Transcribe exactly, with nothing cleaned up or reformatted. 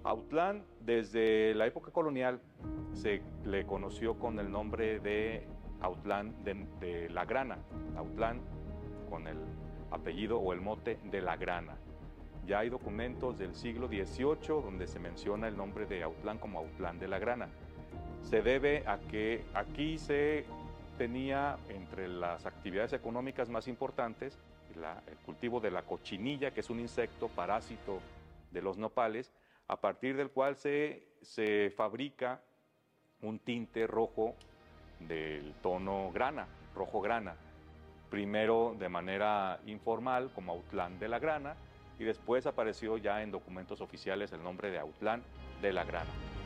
Autlán, desde la época colonial, se le conoció con el nombre de Autlán de, de la Grana. Autlán con el apellido o el mote de la Grana. Ya hay documentos del siglo dieciocho donde se menciona el nombre de Autlán como Autlán de la Grana. Se debe a que aquí se tenía entre las actividades económicas más importantes la, el cultivo de la cochinilla, que es un insecto parásito de los nopales, a partir del cual se, se fabrica un tinte rojo del tono grana, rojo grana. Primero de manera informal como Autlán de la Grana y después apareció ya en documentos oficiales el nombre de Autlán de la Grana.